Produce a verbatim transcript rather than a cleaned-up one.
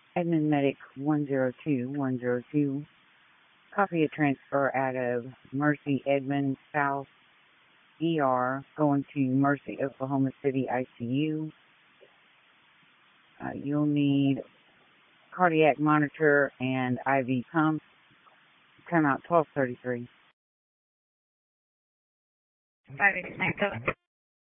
Admin Medic one zero two one zero two. Copy a transfer out of Mercy Edmond South E R going to Mercy Oklahoma City I C U. Uh, you'll need cardiac monitor and I V pump. Come out twelve thirty-three. five eighty-nine,